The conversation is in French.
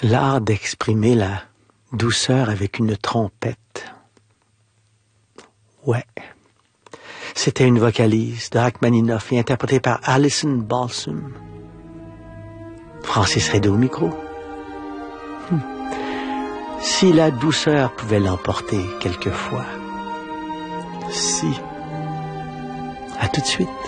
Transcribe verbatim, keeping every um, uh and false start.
l'art d'exprimer la douceur avec une trompette. Ouais. C'était une vocalise de Rachmaninoff et interprétée par Alison Balsam. Francis Redé au micro. Hum. Si la douceur pouvait l'emporter quelquefois. Si. À tout de suite.